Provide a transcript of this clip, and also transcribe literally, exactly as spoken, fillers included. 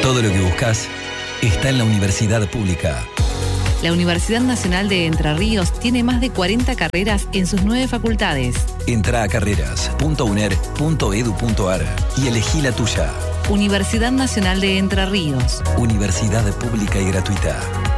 Todo lo que buscas está en la Universidad Pública. La Universidad Nacional de Entre Ríos tiene más de cuarenta carreras en sus nueve facultades. Entra a carreras punto uner punto edu punto ar y elegí la tuya. Universidad Nacional de Entre Ríos. Universidad pública y gratuita.